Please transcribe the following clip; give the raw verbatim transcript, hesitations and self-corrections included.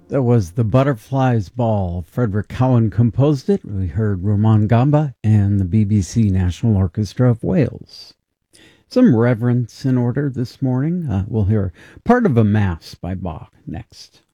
That was The Butterfly's Ball. Frederick Cowan composed it. We heard Roman Gamba and the B B C National Orchestra of Wales. Some reverence in order this morning. Uh, we'll hear part of a Mass by Bach next.